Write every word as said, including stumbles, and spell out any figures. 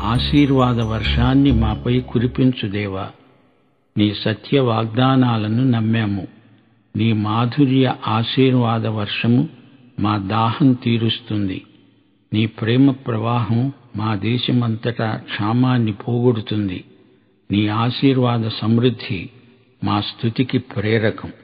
ఆశీర్వాద వర్షాన్ని మాపై కురిపించు దేవా. నీ సత్య వాగ్దానాలను నమ్మాము. నీ మాధుర్య ఆశీర్వాద వర్షము మా దాహం తీరుస్తుంది. నీ ప్రేమ ప్రవాహం మా దేశమంతటా క్షామాన్ని పోగొడుతుంది. నీ ఆశీర్వాద సమృద్ధి మా స్తుతికి ప్రేరకం.